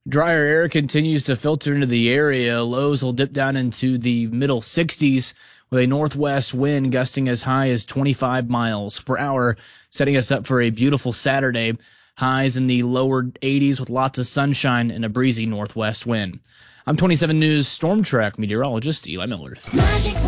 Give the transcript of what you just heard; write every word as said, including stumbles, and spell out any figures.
Drier air continues to filter into the area. Lows will dip down into the middle sixties with a northwest wind gusting as high as twenty-five miles per hour, setting us up for a beautiful Saturday. Highs in the lower eighties with lots of sunshine and a breezy northwest wind. I'm twenty-seven News Storm Track meteorologist Eli Millard. Magic